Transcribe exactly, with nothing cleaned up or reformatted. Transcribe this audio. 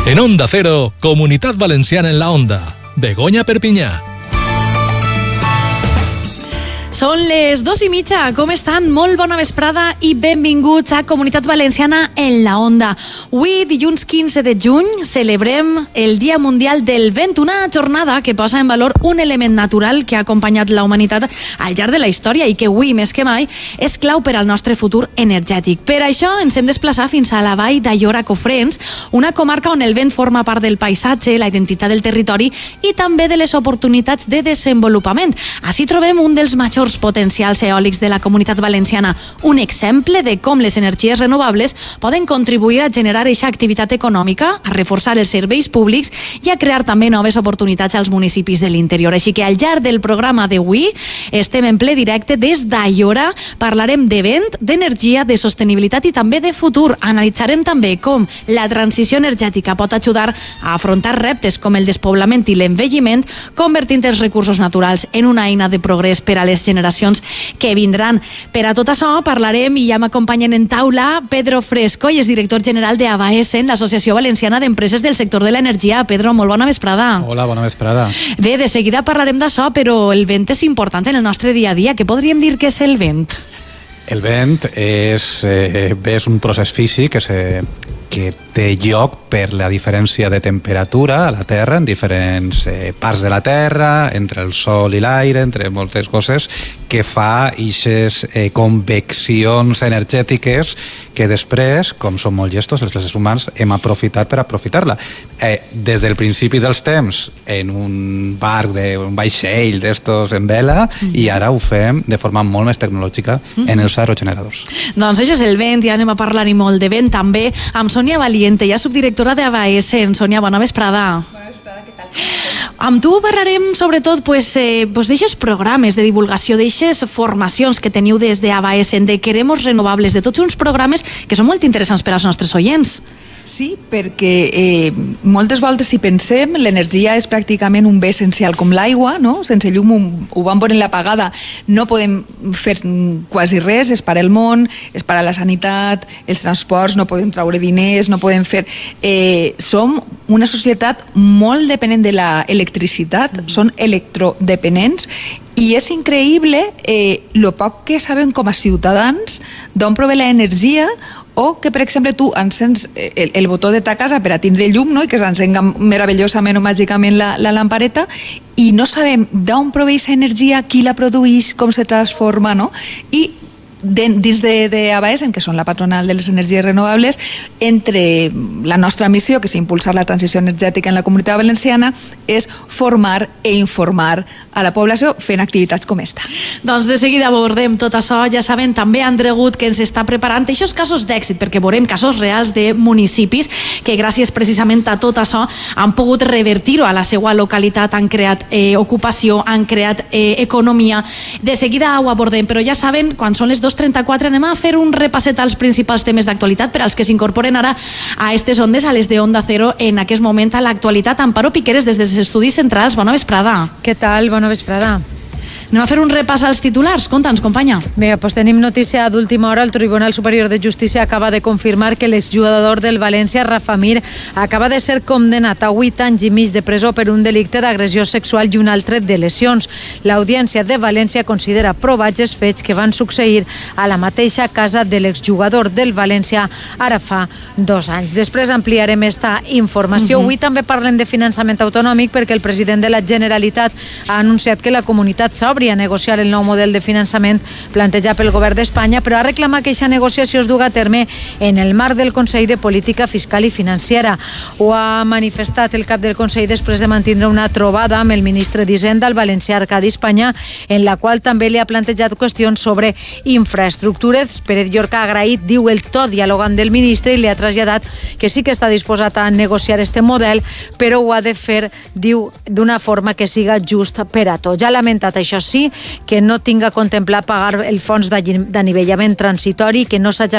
En Onda Cero, Comunitat Valenciana en la Onda. Begoña Perpinyà. Són les dos i mitja. Com estan? Molt bona vesprada i benvinguts a Comunitat Valenciana en la Onda. Avui, dilluns quinze de juny, celebrem el Dia Mundial del Vent, una jornada que posa en valor un element natural que ha acompanyat la humanitat al llarg de la història i que avui, més que mai, és clau per al nostre futur energètic. Per això ens hem desplaçat fins a la vall d'Aiora-Cofrents, una comarca on el vent forma part del paisatge, la identitat del territori i també de les oportunitats de desenvolupament. Així trobem un dels majors potencials eòlics de la Comunitat Valenciana, un exemple de com les energies renovables poden contribuir a generar aquesta activitat econòmica, a reforçar els serveis públics i a crear també noves oportunitats als municipis de l'interior. Així que al llarg del programa d'avui estem en ple directe des d'Aiora, parlarem de vent, d'energia, de sostenibilitat i també de futur. Analitzarem també com la transició energètica pot ajudar a afrontar reptes com el despoblament i l'envelliment, convertint els recursos naturals en una eina de progrés per a les generacions que vindran. Per a tot això parlarem i ja m'acompanyen en taula Pedro Fresco, i és director general d'Avaesen, l'Associació Valenciana d'Empreses del Sector de l'Energia. Pedro, molt bona vesprada. Hola, bona vesprada. Bé, de seguida parlarem d'això, però el vent és important en el nostre dia a dia. Què podríem dir que és el vent? El vent és, eh, és un procés físic que, se, que té lloc per la diferència de temperatura a la Terra, en diferents eh, parts de la Terra, entre el sol i l'aire, entre moltes coses, que fa eixes eh, conveccions energètiques que després, com som molt llestos, els éssers humans hem aprofitat per aprofitar-la. Eh, des del principi dels temps, en un barc, de, un vaixell d'estos en vela, mm-hmm. i ara ho fem de forma molt més tecnològica mm-hmm. en els aerogeneradors. Doncs això és el vent, ja anem a parlar-hi molt de vent també amb Sònia Valiente, ja subdirectora d'Avaesen. Sònia, bona vesprada. Bona vesprada, què tal? Amb tu parlarem sobretot pues, eh, pues d'aixes programes de divulgació, d'aixes formacions que teniu des d'Avaesen, de Queremos Renovables, de tots uns programes que són molt interessants per als nostres oients. Sí, perquè eh, moltes voltes si pensem, l'energia és pràcticament un bé essencial com l'aigua, no? Sense llum ho, ho vam veure en l'apagada, no podem fer quasi res, és per al món, és per a la sanitat, els transports, no podem traure diners, no podem fer... Eh, som una societat molt dependent de l'electricitat, mm-hmm. són electrodependents, i és increïble eh, lo poc que sabem com a ciutadans d'on prové l'energia, o que, per exemple, tu encens el, el botó de ta casa per a tindre llum, no? I que s'encenga meravellosament o màgicament la, la lampareta, i no sabem d'on prové aquesta energia, qui la produeix, com se transforma, no? I de, dins d'Avaesen, que són la patronal de les energies renovables, entre la nostra missió, que és impulsar la transició energètica en la Comunitat Valenciana, és formar e informar a la població fent activitats com esta. Doncs de seguida abordem tot això. Ja saben, també André Gut, que ens està preparant aquests casos d'èxit, perquè veurem casos reals de municipis que gràcies precisament a tot això han pogut revertir-ho a la seva localitat, han creat eh, ocupació, han creat eh, economia. De seguida ho abordem, però ja saben, quan són les dos trenta-quatre anem a fer un repasset als principals temes d'actualitat per als que s'incorporen ara a estes ondes, a les de Onda Cero, en aquest moment a l'actualitat. Amparo Piqueres, des dels Estudis Centrals, bona vesprada. Què tal? Bona vesprada. Anem a fer un repàs als titulars. Conta'ns, companya. Bé, doncs tenim notícia d'última hora. El Tribunal Superior de Justícia acaba de confirmar que l'exjugador del València, Rafa Mir, acaba de ser condemnat a vuit anys i mig de presó per un delicte d'agressió sexual i un altre de lesions. L'Audiència de València considera provats els fets que van succeir a la mateixa casa de l'exjugador del València ara fa dos anys. Després ampliarem esta informació. Uh-huh. Avui també parlem de finançament autonòmic perquè el president de la Generalitat ha anunciat que la comunitat s'obre a negociar el nou model de finançament plantejat pel govern d'Espanya, però ha reclamat que aquesta negociació es duga a terme en el marc del Consell de Política Fiscal i Financera. Ho ha manifestat el cap del Consell després de mantindre una trobada amb el ministre d'Hisenda, el valencià Arcadi Espanya, en la qual també li ha plantejat qüestions sobre infraestructures. Pérez Llorca ha agraït, diu, el to dialogant del ministre i li ha traslladat que sí que està disposat a negociar este model, però ho ha de fer, diu, d'una forma que siga just per a tots. Ja ha lamentat això sí, que no tinga contemplat pagar el fons d'anivellament transitori, que no s'hagi